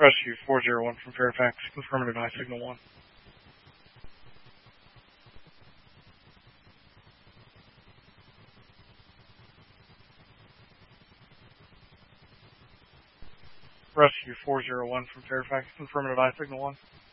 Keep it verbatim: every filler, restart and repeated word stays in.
Rescue four zero one from Fairfax, confirmative I signal one. Rescue four zero one from Fairfax, confirmative I signal one.